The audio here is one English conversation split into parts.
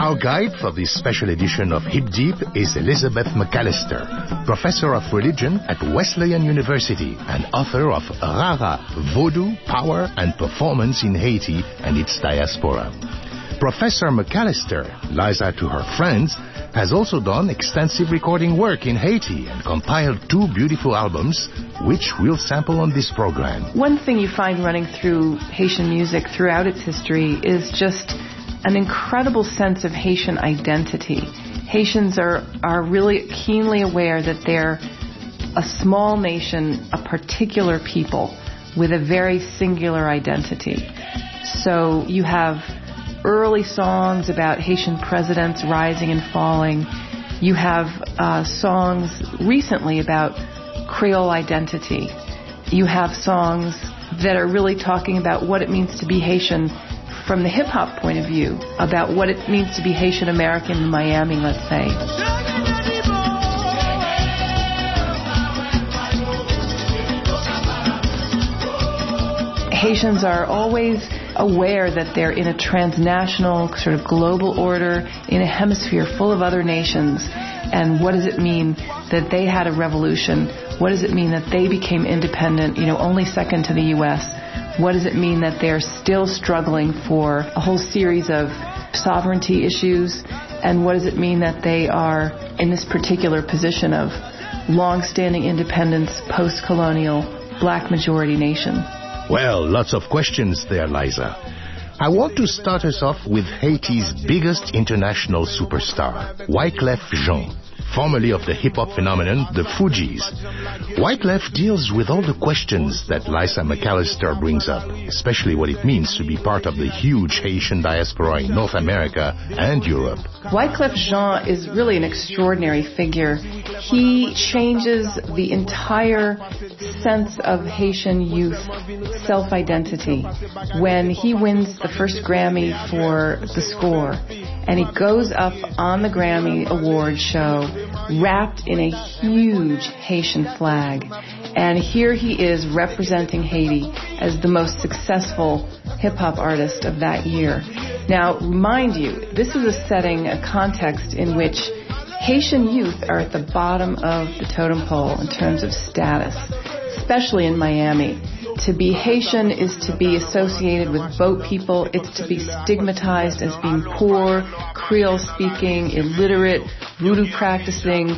Our guide for this special edition of Hip Deep is Elizabeth McAllister, professor of religion at Wesleyan University and author of Rara, Vodou, Power and Performance in Haiti and its Diaspora. Professor McAllister, Liza to her friends, has also done extensive recording work in Haiti and compiled 2 beautiful albums, which we'll sample on this program. One thing you find running through Haitian music throughout its history is just an incredible sense of Haitian identity. Haitians are really keenly aware that they're a small nation, a particular people with a very singular identity. So you have early songs about Haitian presidents rising and falling. You have songs recently about Creole identity. You have songs that are really talking about what it means to be Haitian from the hip-hop point of view, about what it means to be Haitian American in Miami, let's say. Haitians are always aware that they're in a transnational, sort of global order, in a hemisphere full of other nations. And what does it mean that they had a revolution? What does it mean that they became independent, only second to the U.S.? What does it mean that they're still struggling for a whole series of sovereignty issues? And what does it mean that they are in this particular position of long-standing independence, post-colonial, black majority nation? Well, lots of questions there, Liza. I want to start us off with Haiti's biggest international superstar, Wyclef Jean, formerly of the hip-hop phenomenon, the Fugees. Wyclef deals with all the questions that Liza McAllister brings up, especially what it means to be part of the huge Haitian diaspora in North America and Europe. Wyclef Jean is really an extraordinary figure. He changes the entire sense of Haitian youth self-identity when he wins the first Grammy for The Score. And he goes up on the Grammy Award show wrapped in a huge Haitian flag. And here he is representing Haiti as the most successful hip-hop artist of that year. Now, mind you, this is a setting, a context in which Haitian youth are at the bottom of the totem pole in terms of status, especially in Miami. To be Haitian is to be associated with boat people. It's to be stigmatized as being poor, Creole speaking, illiterate, voodoo practicing,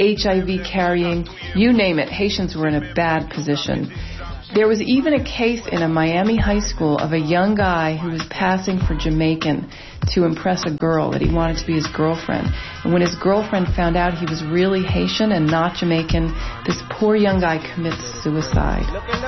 HIV carrying, you name it. Haitians were in a bad position. There was even a case in a Miami high school of a young guy who was passing for Jamaican to impress a girl that he wanted to be his girlfriend. And when his girlfriend found out he was really Haitian and not Jamaican, this poor young guy commits suicide.